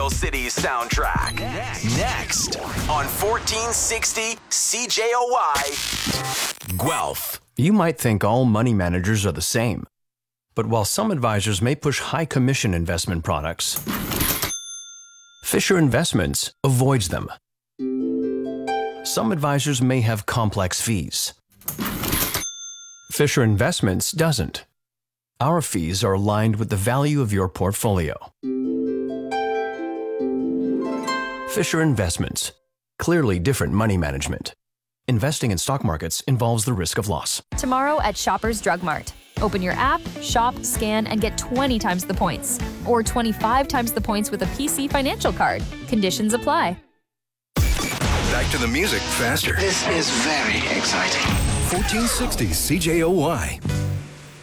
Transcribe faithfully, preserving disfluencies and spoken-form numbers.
Steel City's soundtrack. Next, Next on fourteen sixty C J O Y, Guelph. You might think all money managers are the same. But while some advisors may push high commission investment products, Fisher Investments avoids them. Some advisors may have complex fees. Fisher Investments doesn't. Our fees are aligned with the value of your portfolio. Fisher Investments. Clearly different money management. Investing in stock markets involves the risk of loss. Tomorrow at Shoppers Drug Mart. Open your app, shop, scan, and get twenty times the points. Or twenty-five times the points with a P C financial card. Conditions apply. Back to the music faster. This is very exciting. fourteen sixty C J O Y.